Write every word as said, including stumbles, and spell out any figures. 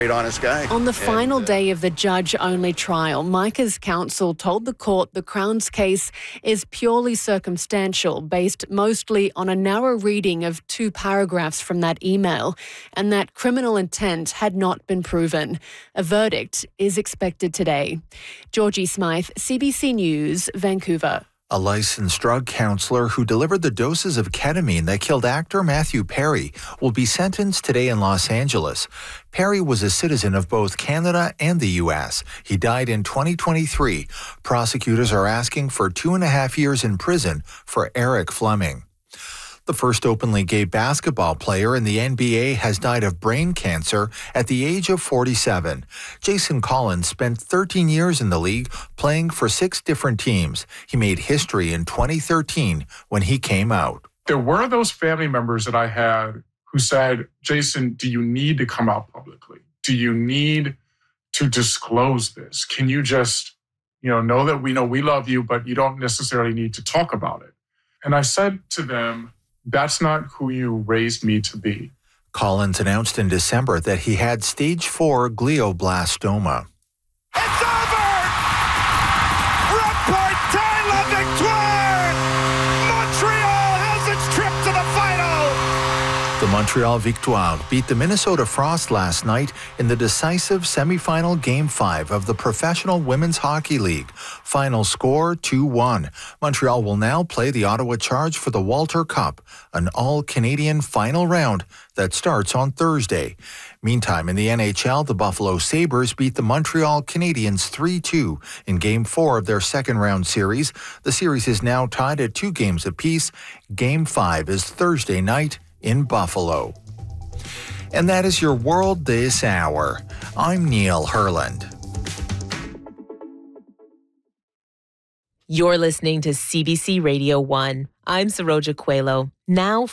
honest guy. On the final and, uh, day of the judge-only trial, Micah's counsel told the court the Crown's case is purely circumstantial, based mostly on a narrow reading of two paragraphs from that email, and that criminal intent had not been proven. A verdict is expected today. Georgie Smythe, C B C News, Vancouver. A licensed drug counselor who delivered the doses of ketamine that killed actor Matthew Perry will be sentenced today in Los Angeles. Perry was a citizen of both Canada and the U S. He died in twenty twenty-three. Prosecutors are asking for two and a half years in prison for Eric Fleming. The first openly gay basketball player in the N B A has died of brain cancer at the age of forty-seven. Jason Collins spent thirteen years in the league, playing for six different teams. He made history in twenty thirteen when he came out. There were those family members that I had who said, Jason, do you need to come out publicly? Do you need to disclose this? Can you just, you know, know that we know we love you, but you don't necessarily need to talk about it? And I said to them, that's not who you raised me to be. Collins announced in December that he had stage four glioblastoma. It's over! Remporte la victoire! Montreal has its trip to the final! The Montreal Victoire beat the Minnesota Frost last night in the decisive semifinal Game five of the Professional Women's Hockey League. Final score two one. Montreal will now play the Ottawa Charge for the Walter Cup, an all-Canadian final round that starts on Thursday. Meantime, in the N H L, the Buffalo Sabres beat the Montreal Canadiens three two in Game four of their second-round series. The series is now tied at two games apiece. Game five is Thursday night in Buffalo. And that is your World This Hour. I'm Neil Herland. You're listening to C B C Radio one. I'm Saroja Coelho. Now